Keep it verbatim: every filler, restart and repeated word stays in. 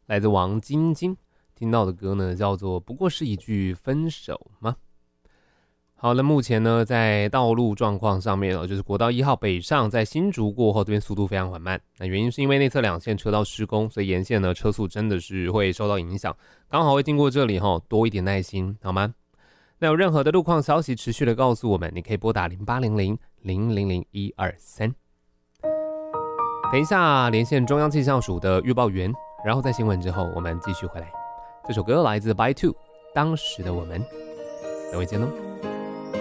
来自王晶晶。听到的歌呢叫做不过是一句分手吗？好了，目前呢在道路状况上面哦，就是国道一号北上在新竹过后，这边速度非常缓慢。那原因是因为内侧两线车道施工，所以沿线呢车速真的是会受到影响。刚好会经过这里哈，多一点耐心好吗？那有任何的路况消息，持续的告诉我们，你可以拨打零八零零零零零一二三。等一下连线中央气象署的预报员，然后在新闻之后，我们继续回来。这首歌来自 By Two， 当时的我们，等会见喽。